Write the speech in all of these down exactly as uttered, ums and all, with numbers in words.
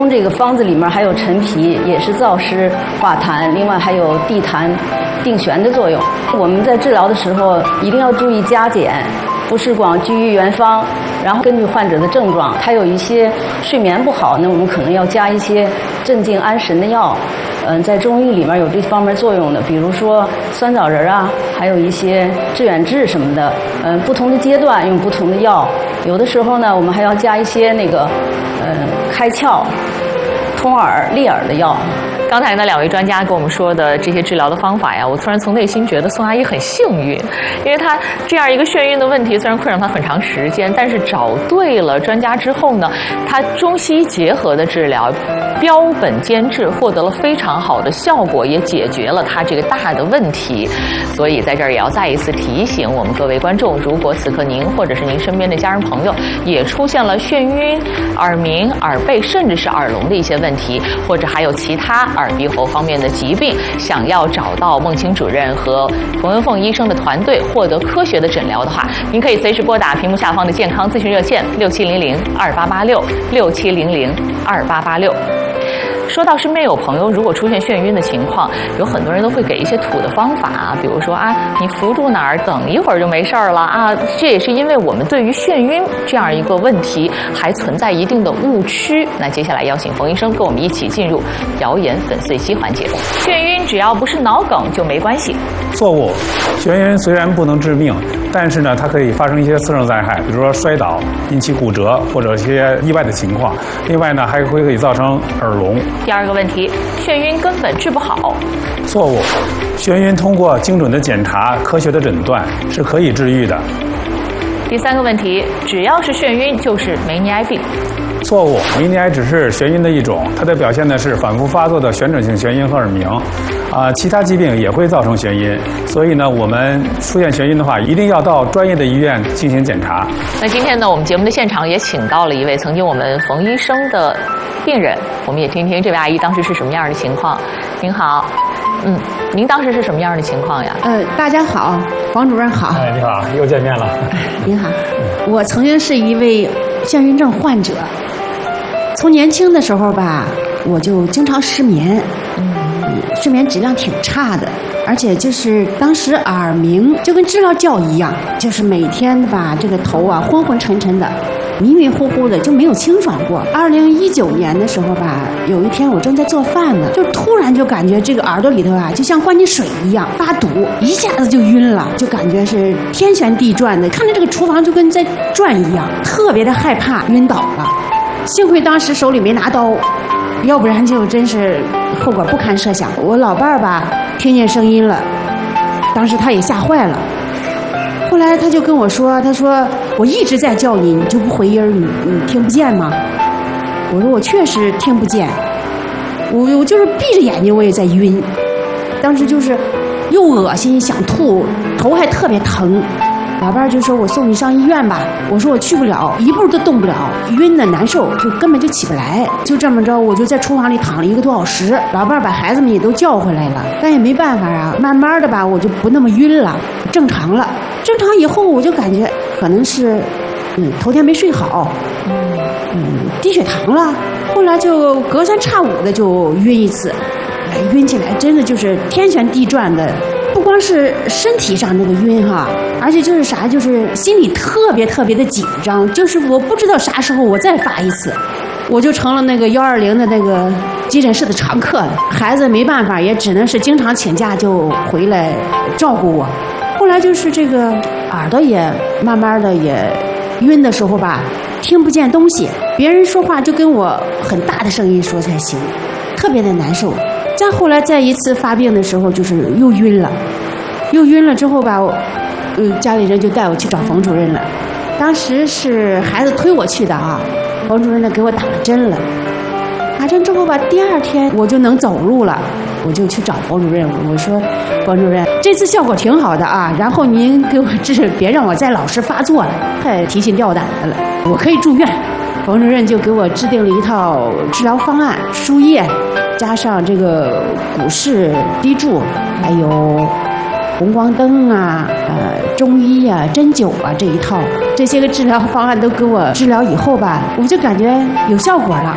这个方子里面还有陈皮，也是燥湿化痰，另外还有地痰定眩的作用。我们在治疗的时候一定要注意加减，不是光居于原方，然后根据患者的症状，他有一些睡眠不好，那我们可能要加一些镇静安神的药。嗯，在中医里面有这方面作用的，比如说酸枣仁啊，还有一些致远志什么的。嗯，不同的阶段用不同的药，有的时候呢，我们还要加一些那个，呃，开窍、通耳、利耳的药。 刚才呢，两位专家跟我们说的这些治疗的方法呀，我突然从内心觉得宋阿姨很幸运，因为她这样一个眩晕的问题，虽然困扰她很长时间，但是找对了专家之后呢，她中西医结合的治疗，标本兼治，获得了非常好的效果，也解决了她这个大的问题。所以在这儿也要再一次提醒我们各位观众，如果此刻您或者是您身边的家人朋友也出现了眩晕、耳鸣、耳背，甚至是耳聋的一些问题，或者还有其他耳鼻喉方面的疾病，想要找到孟青主任和冯文凤医生的团队获得科学的诊疗的话，您可以随时拨打屏幕下方的健康咨询热线六七零零二八八六六七零零二八八六。说到身边有朋友如果出现眩晕的情况，有很多人都会给一些土的方法啊，比如说啊，你扶住哪儿，等一会儿就没事儿了啊。这也是因为我们对于眩晕这样一个问题还存在一定的误区。那接下来邀请冯医生跟我们一起进入谣言粉碎机环节。眩晕只要不是脑梗就没关系。 错误，眩晕虽然不能致命，但是呢，它可以发生一些次生灾害，比如说摔倒引起骨折或者一些意外的情况。另外呢，还会可以造成耳聋。 第二个问题，眩晕根本治不好。 错误，眩晕通过精准的检查、科学的诊断是可以治愈的。 第三个问题，只要是眩晕就是梅尼埃病。 错误，梅尼埃只是眩晕的一种，它的表现呢是反复发作的旋转性眩晕和耳鸣，啊、呃，其他疾病也会造成眩晕，所以呢，我们出现眩晕的话，一定要到专业的医院进行检查。 那今天呢，我们节目的现场也请到了一位曾经我们冯医生的病人，我们也听听这位阿姨当时是什么样的情况。您好，嗯，您当时是什么样的情况呀？ 呃，大家好，房主任好。 哎，你好，又见面了。 您好，我曾经是一位眩晕症患者。从年轻的时候吧，我就经常失眠，嗯，睡眠质量挺差的，而且就是当时耳鸣就跟知了叫一样，就是每天吧这个头啊昏昏沉沉的，迷迷糊糊的，就没有清爽过。二零一九年的时候吧，有一天我正在做饭呢，就突然就感觉这个耳朵里头啊，就像灌进水一样发堵，一下子就晕了，就感觉是天旋地转的，看着这个厨房就跟在转一样，特别的害怕，晕倒了。幸亏当时手里没拿刀，要不然就真是后果不堪设想。我老伴儿吧听见声音了，当时他也吓坏了。后来他就跟我说，他说我一直在叫你，你就不回音儿，你你听不见吗？我说我确实听不见，我我就是闭着眼睛我也在晕，当时就是又恶心想吐，头还特别疼。老伴儿就说我送你上医院吧，我说我去不了，一步都动不了，晕的难受，就根本就起不来。就这么着，我就在厨房里躺了一个多小时。老伴儿把孩子们也都叫回来了，但也没办法啊，慢慢的吧，我就不那么晕了，正常了。正常以后，我就感觉可能是，嗯，头天没睡好，嗯，低血糖了。后来就隔三差五的就晕一次，哎，晕起来真的就是天旋地转的。不光是身体上那个晕哈，而且就是啥，就是心里特别特别的紧张，就是我不知道啥时候我再发一次，我就成了那个幺二零的那个急诊室的常客了。孩子没办法，也只能是经常请假就回来照顾我。后来就是这个耳朵也慢慢的也晕的时候吧，听不见东西，别人说话就跟我很大的声音说才行，特别的难受。再后来再一次发病的时候，就是又晕了，又晕了之后吧，我，嗯，家里人就带我去找冯主任了。当时是孩子推我去的啊，冯主任呢给我打了针了。打针之后吧，第二天我就能走路了，我就去找冯主任，我说，冯主任，这次效果挺好的啊，然后您给我治，别让我再老是发作了，太提心吊胆的了，我可以住院。冯主任就给我制定了一套治疗方案，输液加上这个骨式滴注，还有红光灯啊、呃中医啊、针灸啊这一套，这些个治疗方案都给我治疗以后吧，我就感觉有效果了。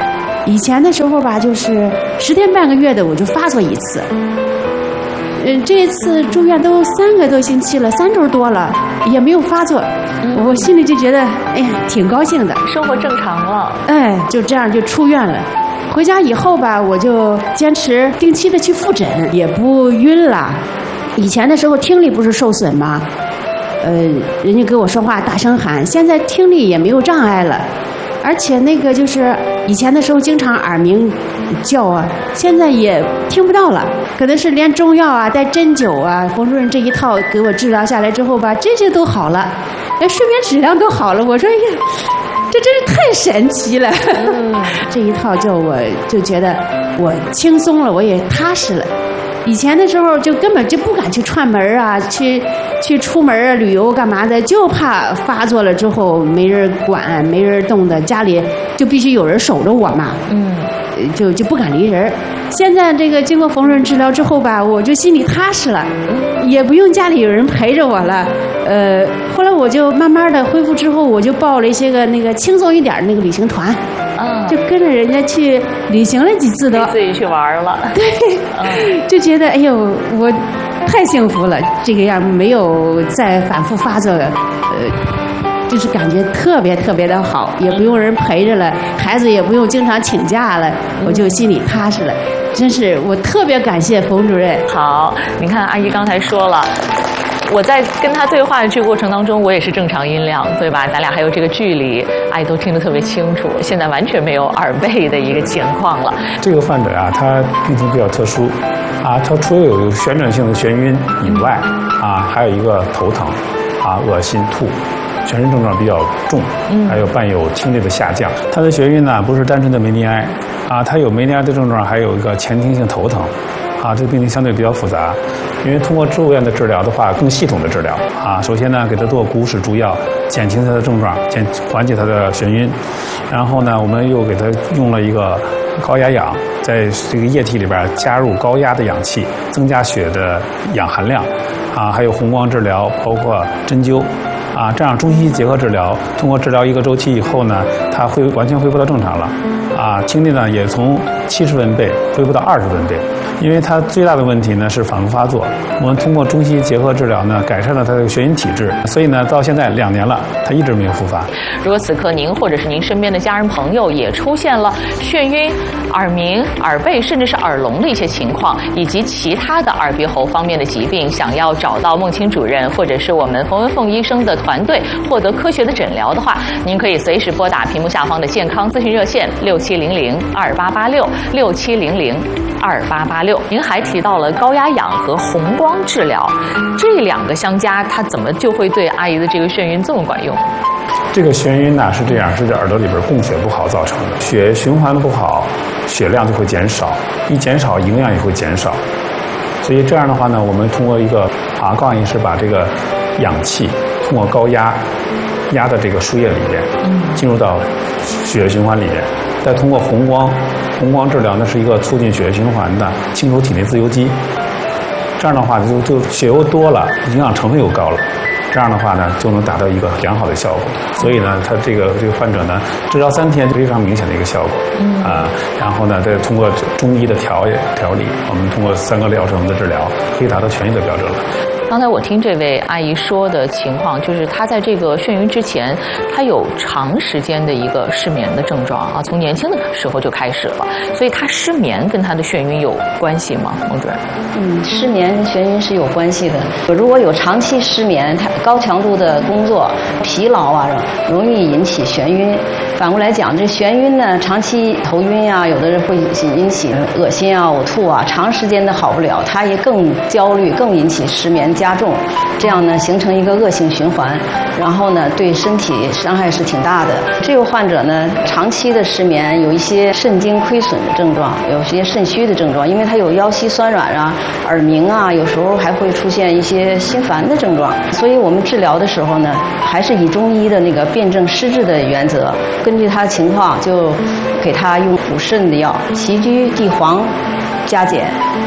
以前的时候吧，就是十天半个月的我就发作一次。嗯，这一次住院都三个多星期了，三周多了，也没有发作，我心里就觉得，哎呀，挺高兴的， 生活正常了。 哎，就这样就出院了。回家以后吧，我就坚持定期的去复诊，也不晕了。以前的时候听力不是受损吗？呃，人家给我说话大声喊，现在听力也没有障碍了。而且那个就是以前的时候经常耳鸣叫啊，现在也听不到了。可能是连中药啊、带针灸啊，冯主任这一套给我治疗下来之后吧，这些都好了，连睡眠质量都好了。我说哎呀，这真是太神奇了！嗯、这一套就我就觉得我轻松了，我也踏实了。以前的时候就根本就不敢去串门啊，去去出门啊，旅游干嘛的，就怕发作了之后没人管、没人动的，家里就必须有人守着我嘛。嗯，就就不敢离人。现在这个经过冯主任治疗之后吧，我就心里踏实了，也不用家里有人陪着我了。呃，后来我就慢慢的恢复之后，我就报了一些个那个轻松一点的那个旅行团。啊，就跟着人家去旅行了几次都， 自己去玩了。 对，嗯、就觉得哎呦，我太幸福了，这个样没有再反复发作，呃，就是感觉特别特别的好，也不用人陪着了，孩子也不用经常请假了，我就心里踏实了。真是我特别感谢冯主任。 好，你看阿姨刚才说了。我在跟他对话的这个过程当中，我也是正常音量，对吧？咱俩还有这个距离，阿姨都听得特别清楚。现在完全没有耳背的一个情况了。 这个患者啊，他病情比较特殊，啊，他除了有旋转性的眩晕以外，啊，还有一个头疼，啊，恶心、吐，全身症状比较重，还有伴有听力的下降。他的眩晕呢，不是单纯的梅尼埃，啊，他有梅尼埃的症状，还有一个前庭性头疼。啊，这个病情相对比较复杂，因为通过住院的治疗的话，更系统的治疗啊。首先呢，给他做鼓使注药，减轻他的症状，减缓解他的眩晕。然后呢，我们又给他用了一个高压氧，在这个液体里边加入高压的氧气，增加血的氧含量。啊，还有红光治疗，包括针灸。啊，这样中西医结合治疗，通过治疗一个周期以后呢，他会完全恢复到正常了。啊，听力呢也从七十分贝恢复到二十分贝。因为他最大的问题呢是反复发作，我们通过中西医结合治疗呢，改善了他的眩晕体质，所以呢，到现在两年了，他一直没有复发。 如果此刻您或者是您身边的家人朋友也出现了眩晕、耳鸣、耳背，甚至是耳聋的一些情况，以及其他的耳鼻喉方面的疾病，想要找到孟青主任或者是我们冯文凤医生的团队获得科学的诊疗的话，您可以随时拨打屏幕下方的健康咨询热线六七零零二八八六六七零零二八八六。您还提到了高压氧和红光治疗，这两个相加，它怎么就会对阿姨的这个眩晕这么管用？ 这个眩晕呢是这样，是这耳朵里边供血不好造成的，血循环的不好，血量就会减少，一减少营养也会减少，所以这样的话呢，我们通过一个啊高氧仪式把这个氧气通过高压压到这个输液里边，进入到血液循环里边，再通过红光。红光治疗呢是一个促进血液循环的，清除体内自由基。这样的话就就血又多了，营养成分又高了，这样的话呢就能达到一个良好的效果。所以呢，他这个这个患者呢，治疗三天非常明显的一个效果。嗯啊，然后呢，再通过中医的调调理，我们通过三个疗程的治疗，可以达到痊愈的标准了。 刚才我听这位阿姨说的情况，就是她在这个眩晕之前，她有长时间的一个失眠的症状啊，从年轻的时候就开始了，所以她失眠跟她的眩晕有关系吗？孟主任？ 嗯，失眠跟眩晕是有关系的。如果有长期失眠，它高强度的工作、疲劳啊，容易引起眩晕。反过来讲，这眩晕呢，长期头晕啊，有的人会引起恶心啊、呕吐啊，长时间的好不了，它也更焦虑，更引起失眠加重，这样呢形成一个恶性循环，然后呢对身体伤害是挺大的。这个患者呢长期的失眠，有一些肾精亏损的症状，有些肾虚的症状，因为他有腰膝酸软啊、耳鸣啊，有时候还会出现一些心烦的症状。所以我们治疗的时候呢，还是以中医的那个辨证施治的原则，根据他的情况就给他用补肾的药，杞菊、地黄加减。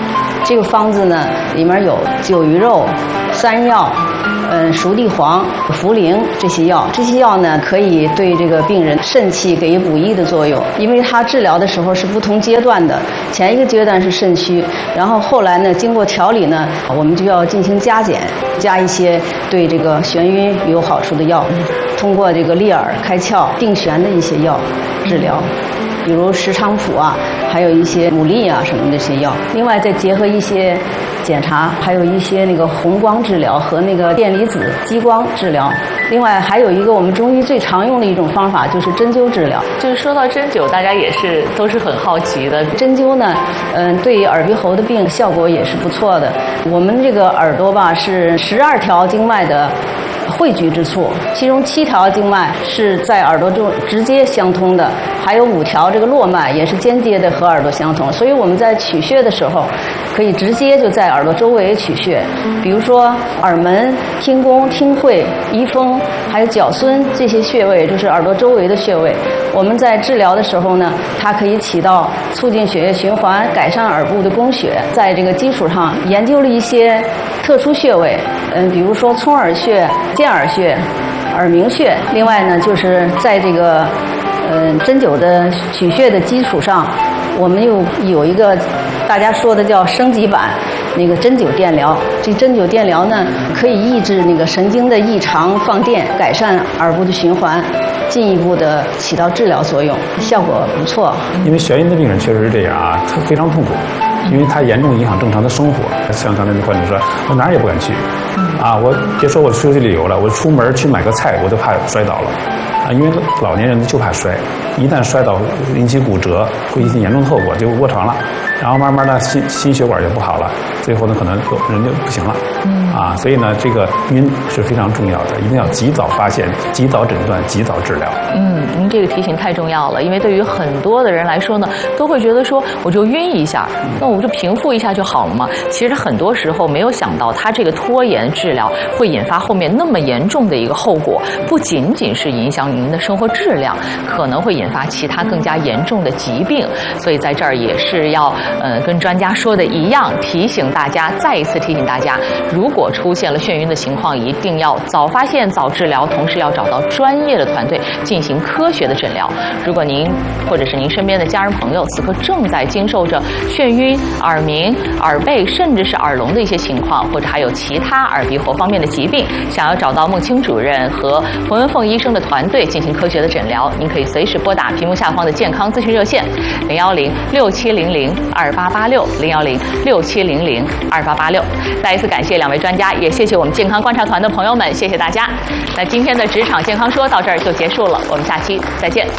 这个方子呢，里面有九鱼肉、山药、嗯熟地黄、茯苓这些药。这些药呢，可以对这个病人肾气给予补益的作用。因为它治疗的时候是不同阶段的，前一个阶段是肾虚，然后后来呢，经过调理呢，我们就要进行加减，加一些对这个眩晕有好处的药，通过这个利耳、开窍、定眩的一些药治疗。比如石菖蒲啊，还有一些牡蛎啊什么的这些药。另外再结合一些检查，还有一些那个红光治疗和那个电离子激光治疗。另外还有一个我们中医最常用的一种方法就是针灸治疗。 就是说到针灸，大家也是都是很好奇的。 针灸呢，嗯，对耳鼻喉的病效果也是不错的。我们这个耳朵吧是十二条经脉的汇聚之处，其中七条经脉是在耳朵中直接相通的，还有五条这个络脉也是间接的和耳朵相通，所以我们在取穴的时候，可以直接就在耳朵周围取穴，比如说耳门、听宫、听会、仪风，还有角孙这些穴位，就是耳朵周围的穴位。我们在治疗的时候呢，它可以起到促进血液循环、改善耳部的供血。在这个基础上，研究了一些特殊穴位，嗯，比如说聪耳穴、健耳穴、耳鸣穴。另外呢，就是在这个嗯针灸的取穴的基础上，我们又有一个大家说的叫升级版那个针灸电疗。这针灸电疗呢，可以抑制那个神经的异常放电，改善耳部的循环，进一步的起到治疗作用，效果不错。 因为眩晕的病人确实是这样啊，他非常痛苦，因为他严重影响正常的生活。像刚才那患者说，我哪儿也不敢去，啊，我别说我出去旅游了，我出门去买个菜，我都怕摔倒了，啊，因为老年人就怕摔，一旦摔倒引起骨折，会引起严重的后果，就卧床了，然后慢慢的心心血管就不好了，最后呢可能人就不行了，啊，所以呢这个晕是非常重要的，一定要及早发现、及早诊断、及早治疗。 嗯，您这个提醒太重要了，因为对于很多的人来说呢，都会觉得说我就晕一下，那我就平复一下就好了嘛。其实很多时候没有想到，它这个拖延治疗会引发后面那么严重的一个后果，不仅仅是影响您的生活质量，可能会引发其他更加严重的疾病。所以在这儿也是要呃跟专家说的一样，提醒大家，再一次提醒大家，如果出现了眩晕的情况，一定要早发现、早治疗，同时要找到专业的团队进行科学的诊疗。如果您或者是您身边的家人朋友此刻正在经受着眩晕、耳鸣、耳背甚至是耳聋的一些情况，或者还有其他耳鼻喉方面的疾病，想要找到孟青主任和冯文凤医生的团队进行科学的诊疗，您可以随时拨打屏幕下方的健康咨询热线零幺零六七零零二八八六零幺零六七零零二八八六。再一次感谢两位专家，也谢谢我们健康观察团的朋友们，谢谢大家。那今天的职场健康说到这儿就结束了，我们下期再见。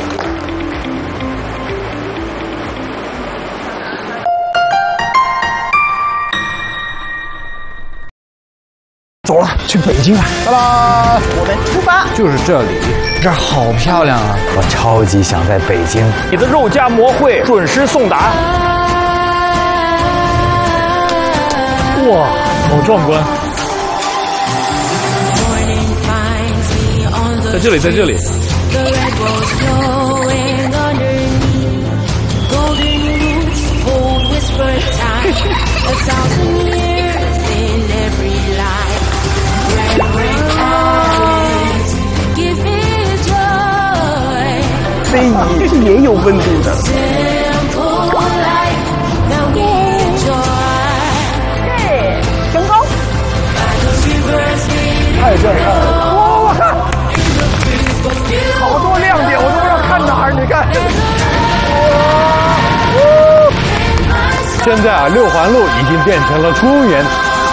走了，去北京了！哒啦， 我们出发， 就是这里，这儿好漂亮啊！我超级想在北京。 你的肉夹馍会准时送达。 哇，好壮观！ 在这里，在这里。非遗是也有温度的。 对，成功！ 太震撼了！哇，我看，好多亮点，我都不知道看哪儿。你看， 现在啊，六环路已经变成了公园。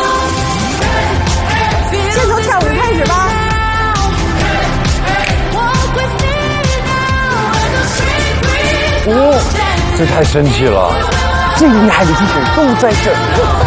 先从跳舞开始吧。 哦，这太神奇了！ 最厉害的技术都在这儿。